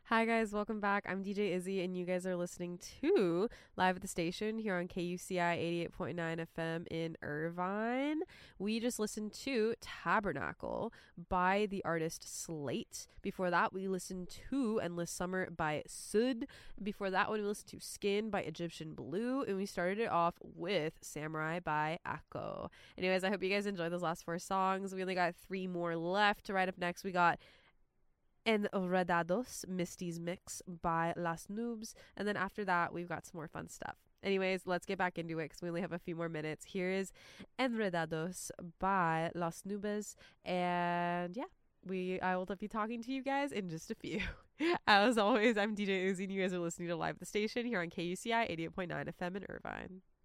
Hi guys, welcome back. I'm DJ Izzy and you guys are listening to Live at the Station here on KUCI 88.9 FM in Irvine. We just listened to Tabernacle by the artist Slate. Before that, we listened to Endless Summer by Sud. Before that one, we listened to Skin by Egyptian Blue. And we started it off with Samurai by Akko. Anyways, I hope you guys enjoyed those last four songs. We only got three more left. Right up next, we got Enredados, Misty's Mix by Las Noobs. And then after that, we've got some more fun stuff. Anyways, let's get back into it because we only have a few more minutes. Here is Enredados by Las Nubes. And yeah, I will be talking to you guys in just a few. As always, I'm DJ Uzi and you guys are listening to Live at the Station here on KUCI 88.9 FM in Irvine.